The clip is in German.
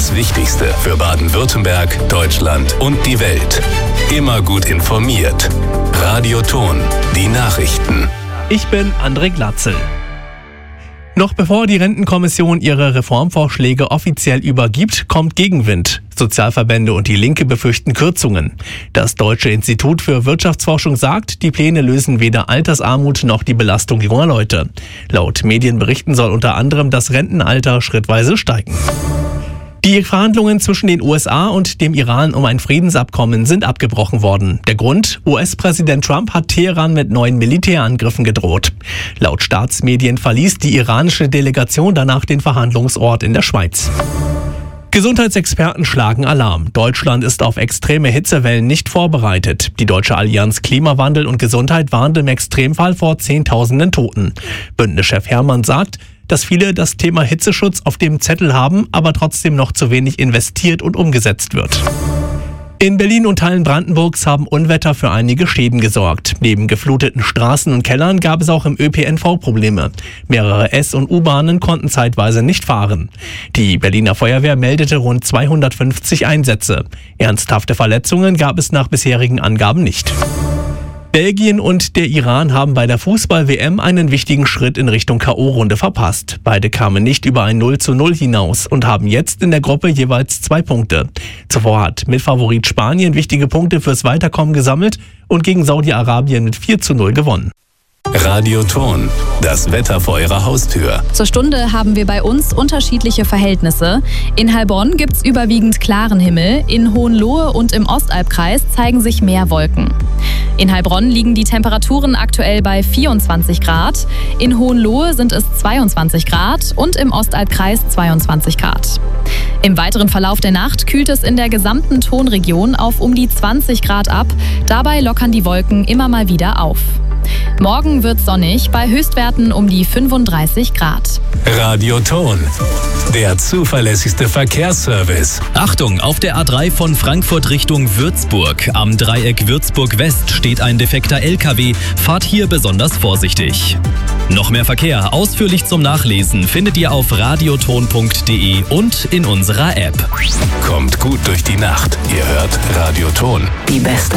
Das Wichtigste für Baden-Württemberg, Deutschland und die Welt. Immer gut informiert. Radio Ton, die Nachrichten. Ich bin André Glatzel. Noch bevor die Rentenkommission ihre Reformvorschläge offiziell übergibt, kommt Gegenwind. Sozialverbände und die Linke befürchten Kürzungen. Das Deutsche Institut für Wirtschaftsforschung sagt, die Pläne lösen weder Altersarmut noch die Belastung junger Leute. Laut Medienberichten soll unter anderem das Rentenalter schrittweise steigen. Die Verhandlungen zwischen den USA und dem Iran um ein Friedensabkommen sind abgebrochen worden. Der Grund? US-Präsident Trump hat Teheran mit neuen Militärangriffen gedroht. Laut Staatsmedien verließ die iranische Delegation danach den Verhandlungsort in der Schweiz. Gesundheitsexperten schlagen Alarm. Deutschland ist auf extreme Hitzewellen nicht vorbereitet. Die Deutsche Allianz Klimawandel und Gesundheit warnt im Extremfall vor Zehntausenden Toten. Bündnischef Herrmann sagt, dass viele das Thema Hitzeschutz auf dem Zettel haben, aber trotzdem noch zu wenig investiert und umgesetzt wird. In Berlin und Teilen Brandenburgs haben Unwetter für einige Schäden gesorgt. Neben gefluteten Straßen und Kellern gab es auch im ÖPNV Probleme. Mehrere S- und U-Bahnen konnten zeitweise nicht fahren. Die Berliner Feuerwehr meldete rund 250 Einsätze. Ernsthafte Verletzungen gab es nach bisherigen Angaben nicht. Belgien und der Iran haben bei der Fußball-WM einen wichtigen Schritt in Richtung K.O.-Runde verpasst. Beide kamen nicht über ein 0:0 hinaus und haben jetzt in der Gruppe jeweils 2 Punkte. Zuvor hat Mitfavorit Spanien wichtige Punkte fürs Weiterkommen gesammelt und gegen Saudi-Arabien mit 4:0 gewonnen. Radio Ton, das Wetter vor Ihrer Haustür. Zur Stunde haben wir bei uns unterschiedliche Verhältnisse. In Heilbronn gibt's überwiegend klaren Himmel, in Hohenlohe und im Ostalbkreis zeigen sich mehr Wolken. In Heilbronn liegen die Temperaturen aktuell bei 24 Grad, in Hohenlohe sind es 22 Grad und im Ostalbkreis 22 Grad. Im weiteren Verlauf der Nacht kühlt es in der gesamten Tonregion auf um die 20 Grad ab, dabei lockern die Wolken immer mal wieder auf. Morgen wird sonnig, bei Höchstwerten um die 35 Grad. Radio Ton, der zuverlässigste Verkehrsservice. Achtung, auf der A3 von Frankfurt Richtung Würzburg. Am Dreieck Würzburg West steht ein defekter LKW. Fahrt hier besonders vorsichtig. Noch mehr Verkehr, ausführlich zum Nachlesen, findet ihr auf radioton.de und in unserer App. Kommt gut durch die Nacht. Ihr hört Radio Ton. Die beste